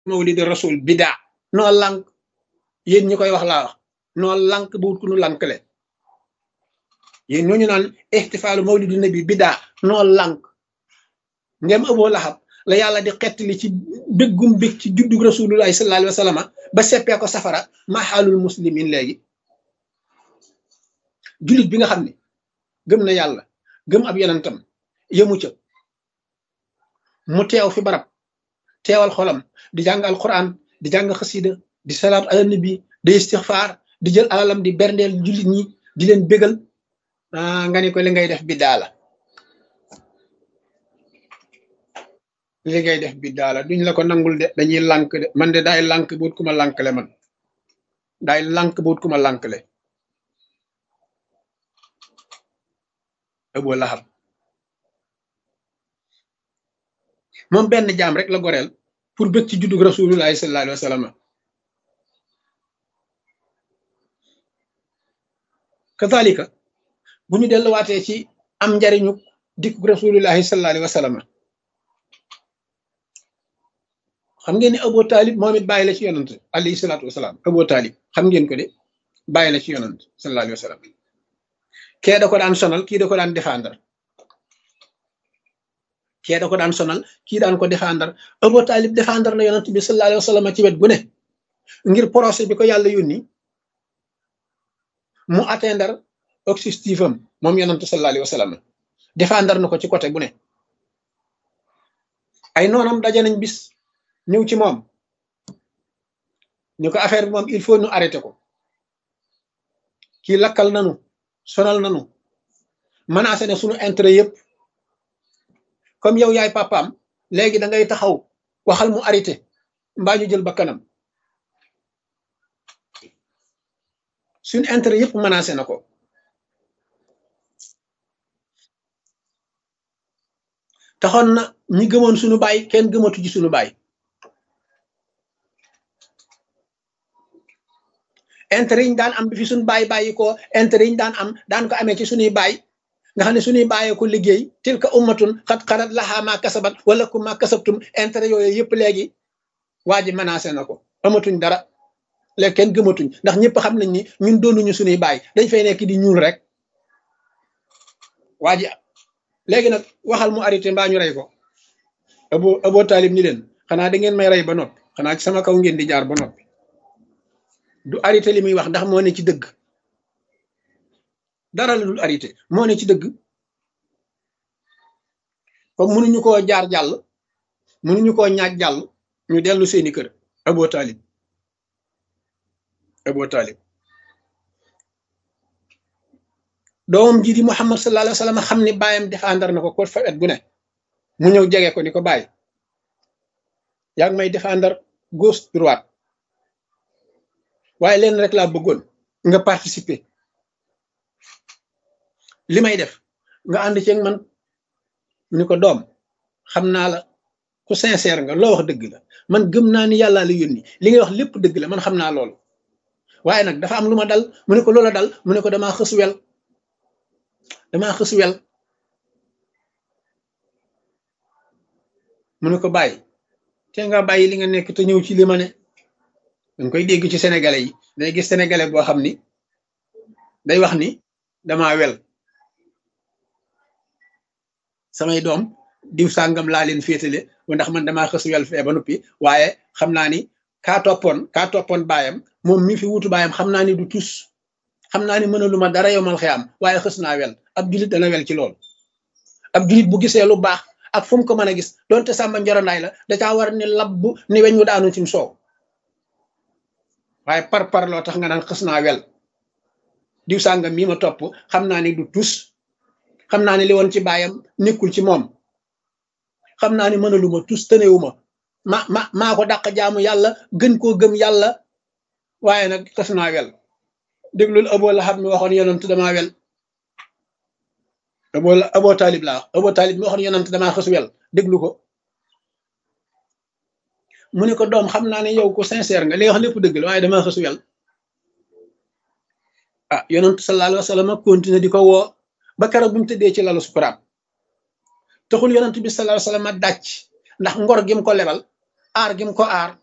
mawlidi rasul bidaa noo lànk yéen ñi koy wax laa wax noo lànk bu wut ku nu lànkle yéen ñooñu naan ixtifaalu mawlidi nabi bidaa noo lànk ngem Abu Lahab la yàlla di xettali ci béggum bég ci juddug rasulullahi sallallahu alayhi wa sallam ba seppee ko safara ma xaalul muslimin léegi jullit bi nga xam ne gëm na yàlla gëm ab yonentam yëmu ca mu teew fi barab teewal xolam di jàng alquran di jàng xasida di salaatu ala nabi di istixfaar di jël alalam di berndeel jullit ñi di leen bégal nga ni ko li ngay def biddaa la li ngay def biddaa la duñ la ko nangul de dañuy lànk de man de daay lànk buut ku ma lànkle man daay lànk buut ku ma lànkle Abu Lahab moom benn jaam rek la goreel pour bëgg ci juddug rasulullahi sallallahu alayhi wa sallam kazalika bu ñu delluwaatee ci am njariñu dikkug rasulullahi sallallahu alayhi wa sallam xam ngeen ne Abu Talib moom it bàyyi la ci yonant alayhi salaatu wasalaam Abu Talib xam ngeen ko de bàyyi la ci yonant sallallahu alayhi wa sallam kee da ko daan sonal kii da ko daan défendre kee da ko daan sonal kii daan ko défendre Abu Talib défendre na yonant bi sallallahu alayhi wa sallam ci wet gu ne ngir procès bi ko yàlla yónni mu atteindre objectif am moom yonant sallallahu alayhi wa sallam défendre na ko ci côté bu ne ay noonam daje nañ bis ñëw ci moom ñu ko affaire bi moom il faut ñu arrêté ko kii lakkal nanu sonal nanu menacé ne suñu intérêt yëpp comme yow yaay papaam léegi da ngay taxaw waxal mu arrêté mbaa ñu jël ba kanam suñu intérêt yëpp menacé na ko taxoon na ñi gëmoon suñu baay kenn gëmatu ci suñu baay intérêt yi ñu daan am bi fi suñu baay bàyyi ko intérêt yi ñu daan am daan ko amee ci suñuy baay nga xam ne suñuy bàyyee ko liggéey tilka ummatun xat xarat lahaa maa kasabat wala kum maa kasabtum intérêt yooyu yëpp léegi waa ji menacé na ko amatuñ dara léegi kenn gëmatuñ ndax ñëpp xam nañ ni ñun doonuñu suñuy baay dañ fay nekk di ñuul rek waa ji léegi nag waxal mu arrêté mbaa ñu rey ko Abu Talib ni leen xanaa da ngeen may rey ba noppi xanaa ci sama kaw ngeen di jaar ba noppi du arrêté li muy wax ndax moo ne ci dëgg dara la dul arrêté moo ne ci dëgg comme mënuñu koo jaar jàll mënuñu koo ñaaj jàll ñu dellu seeni kër Abu Talib doomam ji di Muhammad sallallahu alayhi wa sallam xam ni baayam défendre na ko fa et bu ne mu ñëw jege ko ni ko bàyyi yaa ngi may défendre gauche droite waaye leen rek laa bëggoon nga participer li may def nga ànd ceeg man ni ko doom xam naa la ku sincère nga loo wax dëgg la man gëm naa ni yàllaa la yónni li ngay wax lépp dëgg la man xam naa loolu waaye nag dafa am lu ma dal mu ne ko loola dal mu ne ko damaa xës wel mu ne ko bàyyi te nga bàyyi li nga nekk te ñëw ci li ma ne danga koy dégg ci sénégalais yi day gis sénégalais boo xam ni day wax ni damaa wel samay doom diw sàngam laa leen féetale ndax man damaa xës wel fee ba noppi waaye xam naa ni kaa toppoon baayam moom mi fi wutu baayam xam naa ni du tus xam naa ni mënaluma dara yomal xiyam waaye xës naa wel ab julit dana wel ci loolu ab julit bu gisee lu baax ak fu mu ko mën a gis doonte sàmba njorondaay la da caa war ni labbu ni weñ mu daanu ci soow waaye par loo tax nga naan xës naa wel diw sàngam mii ma topp xam naa ni du tus xam naa ni li woon ci baayam nekkul ci moom xam naa ni mënaluma tus tënewuma maa ko dàq jaamu yàlla gën koo gëm yàlla waaye nag xës naa wel déglul Abu Lahab mi waxoon yonent damaa wel Abu Talib laa Abu Talib mi waxoon yonent damaa xës wel déglu ko mu ne ko doom xam naa ne yow ko sincère nga li nga wax lépp dëgg la waaye damaa xës wel ah yonent sallallahu alayhi wa sallam continué di ko woo ba keroog bu mu tëddee ci lalu sukuraat taxul yonent bi sallallahu alayhi wa sallam dàcc ndax ngor gi mu ko lebal aar gi mu ko aar